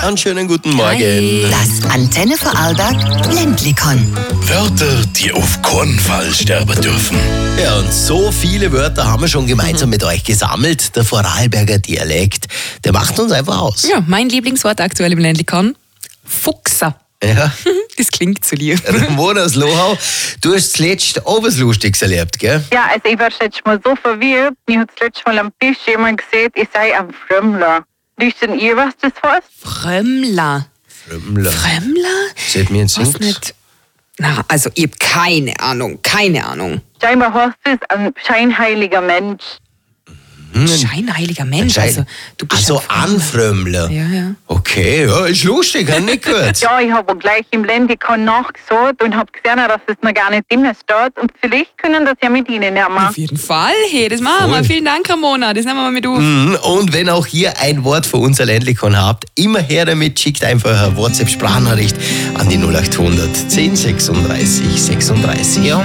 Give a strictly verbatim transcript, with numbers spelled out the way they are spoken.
Einen schönen guten Morgen. Hi. Das Antenne Vorarlberg Ländlikon. Wörter, die auf keinen Fall sterben dürfen. Ja, und so viele Wörter haben wir schon gemeinsam mit euch gesammelt. Der Vorarlberger Dialekt, der macht uns einfach aus. Ja, mein Lieblingswort aktuell im Ländlikon: Fuchser. Ja. Das klingt zu lieb. Ramona aus Lohau, du hast zuletzt auch was Lustiges erlebt, gell? Ja, also ich war jetzt mal so verwirrt. Ich habe das letzte Mal am Tisch jemand gesehen, ich sei ein Frömmler. Wisst denn ihr, was das heißt? Frömmler. Frömmler. Frömmler? Seht mir jetzt Was nichts. nicht? Na, also ich hab keine Ahnung, keine Ahnung. Scheinbar heißt es ein scheinheiliger Mensch. Hm. Scheinheiliger Mensch, Schein- also du bist Also ein Frömmler. Anfrömmler. Ja, ja. Okay, ja, ist lustig, hab nicht gehört. Ja, ich habe gleich im Ländlikon nachgeschaut und habe gesehen, dass es noch gar nicht immer steht. Und vielleicht können das ja mit Ihnen nehmen. Auf jeden Fall, hey, das machen wir. Voll. Vielen Dank, Ramona, das nehmen wir mal mit auf. Mhm, und wenn auch ihr ein Wort für unser Ländlikon habt, immer her damit, schickt einfach eine WhatsApp-Sprachnachricht an die null acht hundert zehn sechsunddreißig sechsunddreißig. Ja,